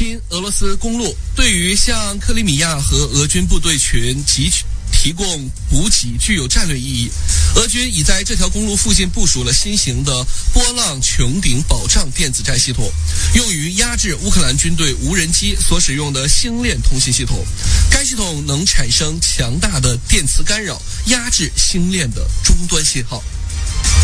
亲俄罗斯公路，对于向克里米亚和俄军部队群提供补给具有战略意义。俄军已在这条公路附近部署了新型的波浪穹顶保障电子战系统，用于压制乌克兰军队无人机所使用的星链通信系统。该系统能产生强大的电磁干扰，压制星链的终端信号。